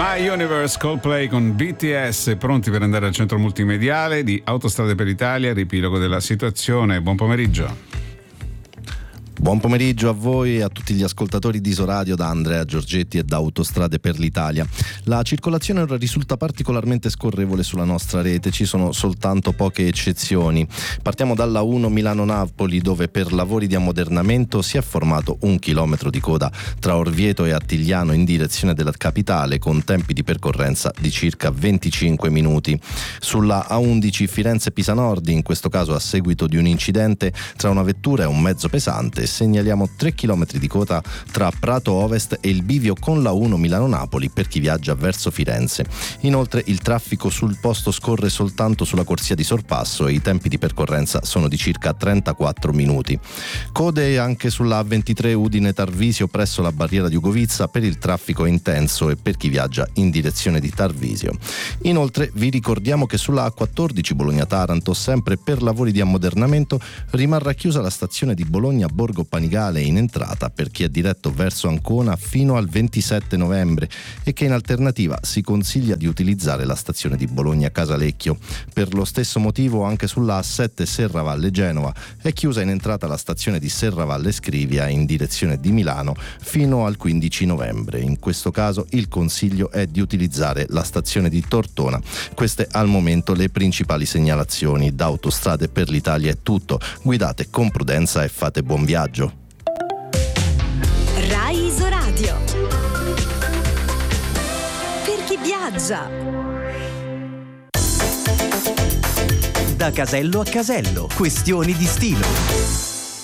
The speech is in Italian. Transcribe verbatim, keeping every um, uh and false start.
My Universe, Coldplay con B T S, pronti per andare al centro multimediale di Autostrade per l'Italia, riepilogo della situazione. Buon pomeriggio. Buon pomeriggio a voi e a tutti gli ascoltatori di Isoradio da Andrea Giorgetti e da Autostrade per l'Italia. La circolazione ora risulta particolarmente scorrevole sulla nostra rete, ci sono soltanto poche eccezioni. Partiamo dalla uno Milano-Napoli, dove per lavori di ammodernamento si è formato un chilometro di coda tra Orvieto e Attigliano in direzione della capitale, con tempi di percorrenza di circa venticinque minuti. Sulla A undici Firenze-Pisa Nord, in questo caso a seguito di un incidente tra una vettura e un mezzo pesante, segnaliamo tre chilometri di coda tra Prato Ovest e il bivio con la uno Milano-Napoli per chi viaggia verso Firenze. Inoltre il traffico sul posto scorre soltanto sulla corsia di sorpasso e i tempi di percorrenza sono di circa trentaquattro minuti. Code anche sulla A ventitré Udine-Tarvisio presso la barriera di Ugovizza per il traffico intenso e per chi viaggia in direzione di Tarvisio. Inoltre vi ricordiamo che sulla A quattordici Bologna-Taranto, sempre per lavori di ammodernamento, rimarrà chiusa la stazione di Bologna-Borgo Panigale in entrata per chi è diretto verso Ancona fino al ventisette novembre e che in alternativa si consiglia di utilizzare la stazione di Bologna-Casalecchio. Per lo stesso motivo anche sulla A sette Serravalle-Genova è chiusa in entrata la stazione di Serravalle-Scrivia in direzione di Milano fino al quindici novembre. In questo caso il consiglio è di utilizzare la stazione di Tortona. Queste al momento le principali segnalazioni. Da Autostrade per l'Italia è tutto. Guidate con prudenza e fate buon viaggio. Rai Isoradio. Per chi viaggia. Da casello a casello, questioni di stilo.